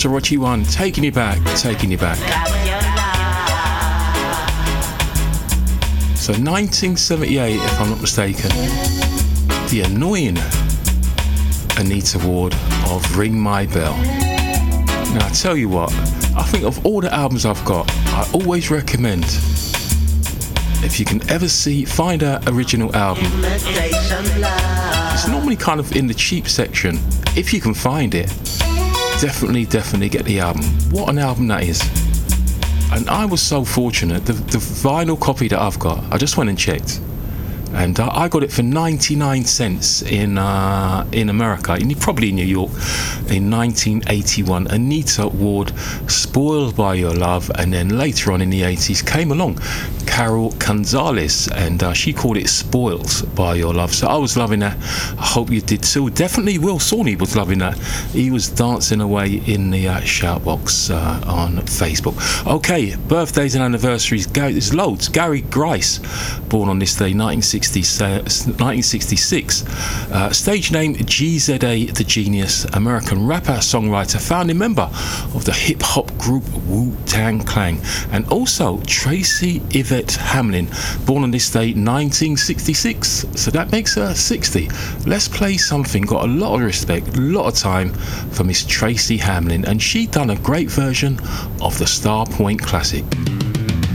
to Rochi One, taking you back. So 1978, if I'm not mistaken, the annoying Anita Ward of Ring My Bell. Now I tell you what, I think of all the albums I've got, I always recommend, if you can ever find her original album, it's normally kind of in the cheap section. If you can find it, definitely get the album. What an album that is. And I was so fortunate, the vinyl copy that I've got, I just went and checked, and I got it for 99 cents in America, probably in New York, in 1981. Anita Ward, Spoiled by Your Love, and then later on in the 80s came along Carol Gonzalez, and she called it Spoiled by Your Love. So I was loving that. I hope you did too. Definitely Will Sawney was loving that. He was dancing away in the shout box on Facebook. Okay, birthdays and anniversaries. There's loads. Gary Grice, born on this day, 1966. Stage name GZA The Genius, American rapper, songwriter, founding member of the hip hop group Wu-Tang Clan, and also Tracy Yvette Hamlin, born on this day, 1966. So that makes her 60. Let's play something got a lot of respect, a lot of time for Miss Tracy Hamlin, and she done a great version of the Star Point classic.